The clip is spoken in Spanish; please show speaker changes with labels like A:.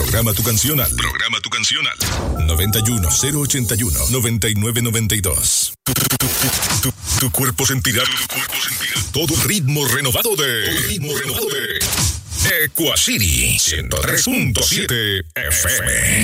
A: Programa tu canción al 91081-9992. Tu cuerpo sentirá todo el ritmo renovado de Equacity 103.7 FM.